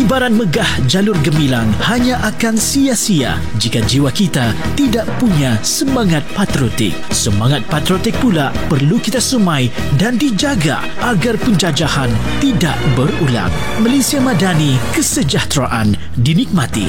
Liburan megah jalur gemilang hanya akan sia-sia jika jiwa kita tidak punya semangat patriotik. Semangat patriotik pula perlu kita sumai dan dijaga agar penjajahan tidak berulang. Malaysia Madani, kesejahteraan dinikmati.